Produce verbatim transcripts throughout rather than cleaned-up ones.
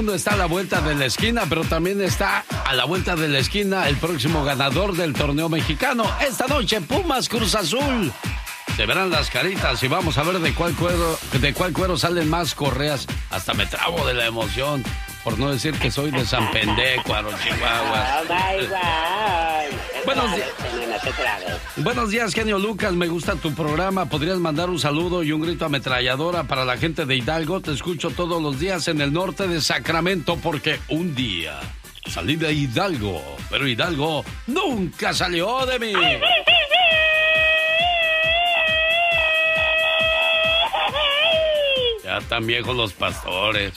Está a la vuelta de la esquina, pero también está a la vuelta de la esquina el próximo ganador del torneo mexicano. Esta noche, Pumas Cruz Azul. Se verán las caritas y vamos a ver de cuál cuero, de cuál cuero salen más correas. Hasta me trabo de la emoción, por no decir que soy de San Pendecuaro, Chihuahua. Buenos días. Buenos días, genio Lucas. Me gusta tu programa. ¿Podrías mandar un saludo y un grito ametralladora para la gente de Hidalgo? Te escucho todos los días en el norte de Sacramento porque un día salí de Hidalgo, pero Hidalgo nunca salió de mí. Ya están viejos los pastores.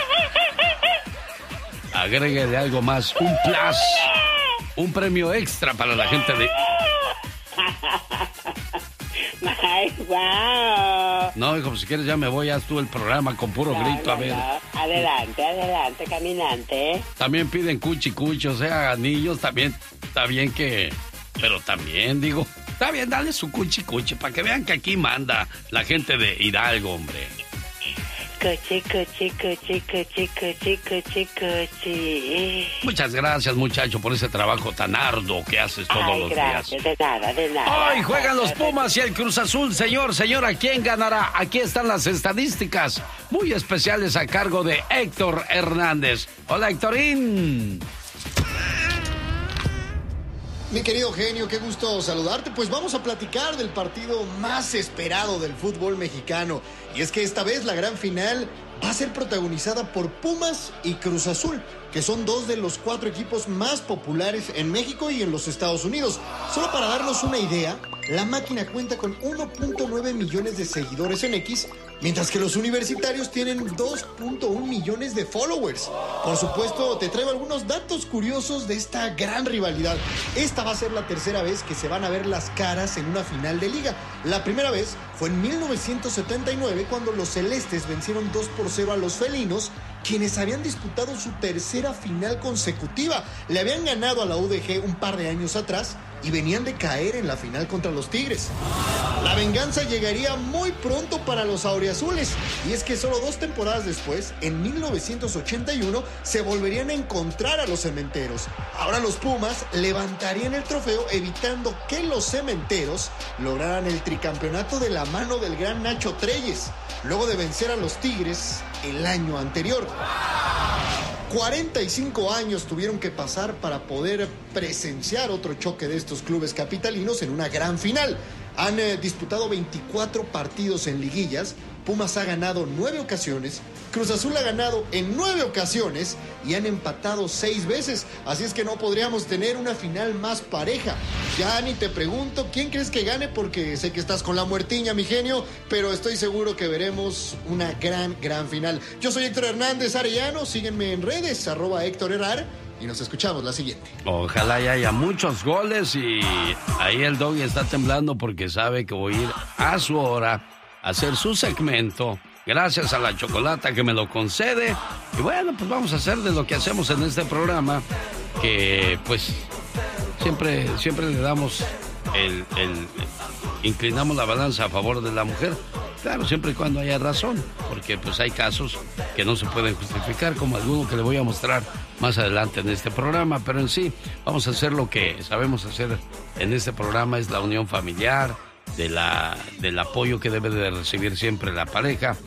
Agréguele algo más, un plus, un premio extra para la gente de... Ay, wow. No, hijo, pues si quieres ya me voy, haz tú el programa con puro no, grito, no, a ver. No. Adelante, adelante, caminante. También piden cuchi cuchi, o sea, anillos, también, está bien que... Pero también, digo, está bien, dale su cuchi cuchi, para que vean que aquí manda la gente de Hidalgo, hombre. Coche, coche, coche, coche, coche, coche, coche. Muchas gracias, muchacho, por ese trabajo tan arduo que haces todos Ay, los gracias, días. de nada, de nada. Hoy juegan los Pumas y el Cruz Azul, señor, señora, ¿quién ganará? Aquí están las estadísticas muy especiales a cargo de Héctor Hernández. Hola, Héctorín. Mi querido genio, qué gusto saludarte. Pues vamos a platicar del partido más esperado del fútbol mexicano. Y es que esta vez la gran final va a ser protagonizada por Pumas y Cruz Azul, que son dos de los cuatro equipos más populares en México y en los Estados Unidos. Solo para darnos una idea, la máquina cuenta con uno punto nueve millones de seguidores en X, mientras que los universitarios tienen dos punto uno millones de followers. Por supuesto, te traigo algunos datos curiosos de esta gran rivalidad. Esta va a ser la tercera vez que se van a ver las caras en una final de liga. La primera vez fue en mil novecientos setenta y nueve, cuando los celestes vencieron dos por cero a los felinos, quienes habían disputado su tercera final consecutiva. Le habían ganado a la U D G un par de años atrás y venían de caer en la final contra los Tigres. La venganza llegaría muy pronto para los auriazules, y es que solo dos temporadas después, en mil novecientos ochenta y uno, se volverían a encontrar a los cementeros. Ahora los Pumas levantarían el trofeo, evitando que los cementeros lograran el tricampeonato de la mano del gran Nacho Treyes, luego de vencer a los Tigres el año anterior. cuarenta y cinco años tuvieron que pasar para poder presenciar otro choque de estos clubes capitalinos en una gran final. Han eh, disputado veinticuatro partidos en liguillas. Pumas ha ganado nueve ocasiones, Cruz Azul ha ganado en nueve ocasiones y han empatado seis veces. Así es que no podríamos tener una final más pareja. Ya ni te pregunto quién crees que gane, porque sé que estás con la muertiña, mi genio, pero estoy seguro que veremos una gran, gran final. Yo soy Héctor Hernández Arellano, síguenme en redes, arroba Héctor Herrar, y nos escuchamos la siguiente. Ojalá ya haya muchos goles y ahí el Doggy está temblando porque sabe que voy a ir a su hora a hacer su segmento. Gracias a la chocolata que me lo concede. Y bueno, pues vamos a hacer de lo que hacemos en este programa, que pues siempre, siempre le damos el, el, inclinamos la balanza a favor de la mujer. Claro, siempre y cuando haya razón, porque pues hay casos que no se pueden justificar, como alguno que le voy a mostrar más adelante en este programa. Pero en sí, vamos a hacer lo que sabemos hacer en este programa, es la unión familiar, de la, del apoyo que debe de recibir siempre la pareja,